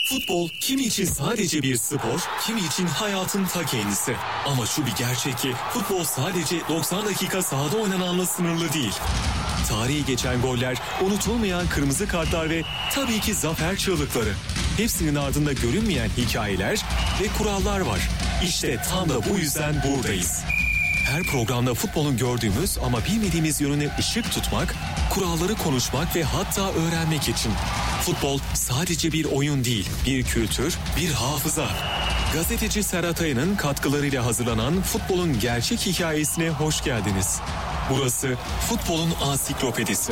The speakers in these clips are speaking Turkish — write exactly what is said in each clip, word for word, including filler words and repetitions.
Futbol kimi için sadece bir spor, kimi için hayatın ta kendisi. Ama şu bir gerçek ki futbol sadece doksan dakika sahada oynananla sınırlı değil. Tarihi geçen goller, unutulmayan kırmızı kartlar ve tabii ki zafer çığlıkları. Hepsinin ardında görünmeyen hikayeler ve kurallar var. İşte tam da bu yüzden buradayız. Her programda futbolun gördüğümüz ama bilmediğimiz yönüne ışık tutmak, kuralları konuşmak ve hatta öğrenmek için. Futbol sadece bir oyun değil, bir kültür, bir hafıza. Gazeteci Serhat Ayan'ın katkılarıyla hazırlanan futbolun gerçek hikayesine hoş geldiniz. Burası futbolun ansiklopedisi.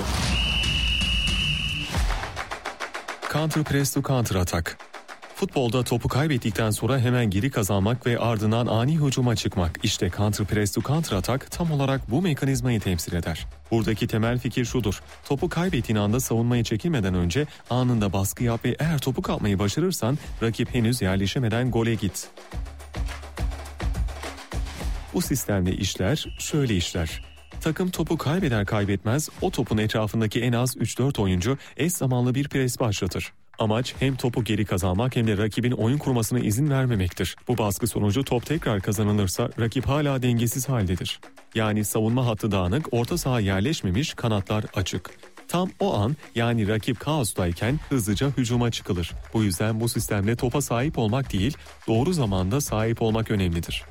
Counter press to counter atak. Futbolda topu kaybettikten sonra hemen geri kazanmak ve ardından ani hücuma çıkmak. İşte counter press to counter atak tam olarak bu mekanizmayı temsil eder. Buradaki temel fikir şudur: topu kaybettiğin anda savunmaya çekilmeden önce anında baskı yap ve eğer topu kapmayı başarırsan rakip henüz yerleşemeden gole git. Bu sistemde işler şöyle işler. Takım topu kaybeder kaybetmez o topun etrafındaki en az üç dört oyuncu eş zamanlı bir pres başlatır. Amaç hem topu geri kazanmak hem de rakibin oyun kurmasına izin vermemektir. Bu baskı sonucu top tekrar kazanılırsa rakip hala dengesiz haldedir. Yani savunma hattı dağınık, orta saha yerleşmemiş, kanatlar açık. Tam o an, yani rakip kaostayken hızlıca hücuma çıkılır. Bu yüzden bu sistemde topa sahip olmak değil, doğru zamanda sahip olmak önemlidir.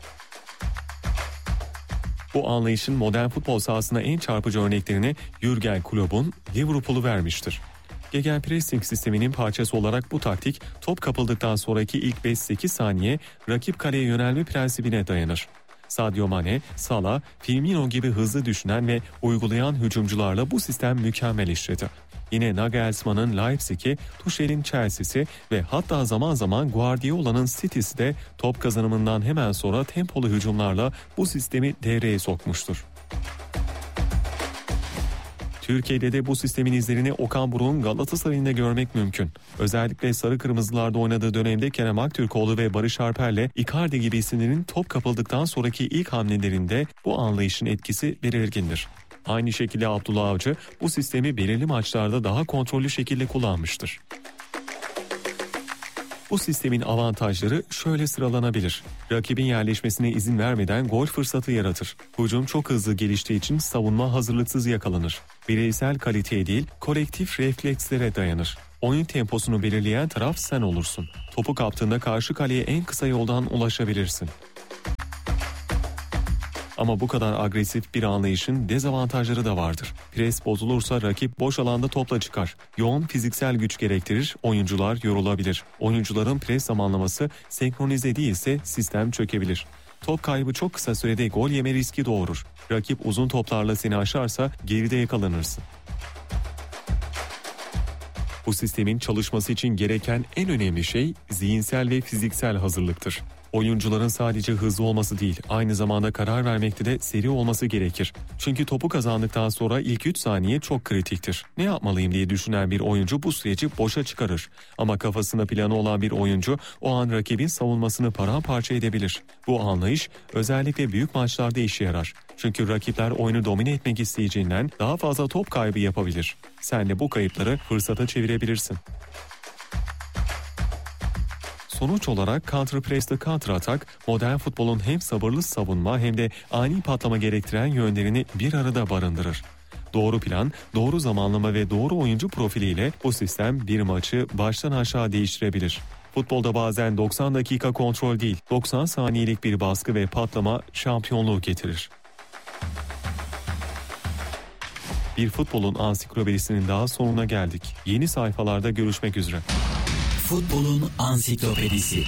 Bu anlayışın modern futbol sahasına en çarpıcı örneklerini Jürgen Klopp'un Liverpool'u vermiştir. Gegenpressing sisteminin parçası olarak bu taktik top kapıldıktan sonraki ilk beş sekiz saniye rakip kaleye yönelme prensibine dayanır. Sadio Mane, Salah, Firmino gibi hızlı düşünen ve uygulayan hücumcularla bu sistem mükemmel işledi. Yine Nagelsmann'ın Leipzig'i, Tuchel'in Chelsea'si ve hatta zaman zaman Guardiola'nın City'si de top kazanımından hemen sonra tempolu hücumlarla bu sistemi devreye sokmuştur. Türkiye'de de bu sistemin izlerini Okan Buruk'un Galatasaray'ında görmek mümkün. Özellikle sarı kırmızılarda oynadığı dönemde Kerem Aktürkoğlu ve Barış Alper'le Icardi gibi isimlerin top kapıldıktan sonraki ilk hamlelerinde bu anlayışın etkisi belirgindir. Aynı şekilde Abdullah Avcı bu sistemi belirli maçlarda daha kontrollü şekilde kullanmıştır. Bu sistemin avantajları şöyle sıralanabilir. Rakibin yerleşmesine izin vermeden gol fırsatı yaratır. Hücum çok hızlı geliştiği için savunma hazırlıksız yakalanır. Bireysel kaliteye değil, kolektif reflekslere dayanır. Oyun temposunu belirleyen taraf sen olursun. Topu kaptığında karşı kaleye en kısa yoldan ulaşabilirsin. Ama bu kadar agresif bir anlayışın dezavantajları da vardır. Pres bozulursa rakip boş alanda topla çıkar. Yoğun fiziksel güç gerektirir, oyuncular yorulabilir. Oyuncuların pres zamanlaması senkronize değilse sistem çökebilir. Top kaybı çok kısa sürede gol yeme riski doğurur. Rakip uzun toplarla seni aşarsa geride yakalanırsın. Bu sistemin çalışması için gereken en önemli şey zihinsel ve fiziksel hazırlıktır. Oyuncuların sadece hızlı olması değil, aynı zamanda karar vermekte de seri olması gerekir. Çünkü topu kazandıktan sonra ilk üç saniye çok kritiktir. Ne yapmalıyım diye düşünen bir oyuncu bu süreci boşa çıkarır. Ama kafasında planı olan bir oyuncu o an rakibin savunmasını paramparça edebilir. Bu anlayış özellikle büyük maçlarda işe yarar. Çünkü rakipler oyunu domine etmek isteyeceğinden daha fazla top kaybı yapabilir. Sen de bu kayıpları fırsata çevirebilirsin. Sonuç olarak counter press to counter atak, modern futbolun hem sabırlı savunma hem de ani patlama gerektiren yönlerini bir arada barındırır. Doğru plan, doğru zamanlama ve doğru oyuncu profiliyle bu sistem bir maçı baştan aşağı değiştirebilir. Futbolda bazen doksan dakika kontrol değil, doksan saniyelik bir baskı ve patlama şampiyonluğu getirir. Bir futbolun ansiklopedisinin daha sonuna geldik. Yeni sayfalarda görüşmek üzere. Futbolun ansiklopedisi.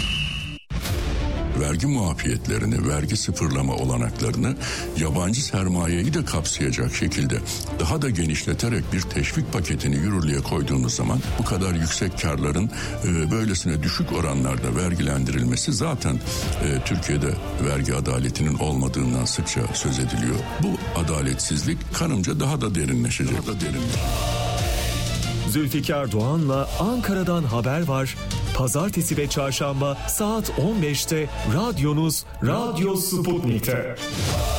Vergi muafiyetlerini, vergi sıfırlama olanaklarını yabancı sermayeyi de kapsayacak şekilde daha da genişleterek bir teşvik paketini yürürlüğe koyduğunuz zaman bu kadar yüksek karların e, böylesine düşük oranlarda vergilendirilmesi zaten e, Türkiye'de vergi adaletinin olmadığından sıkça söz ediliyor. Bu adaletsizlik kanımca daha da derinleşecek. Daha da derinleşecek. Zülfikar Doğan'la Ankara'dan haber var. Pazartesi ve çarşamba saat on beşte radyonuz Radyo Sputnik'te.